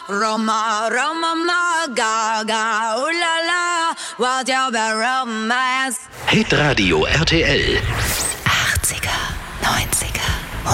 Roma, Roma, ma, Gaga, ulala, what your romance. Hitradio RTL.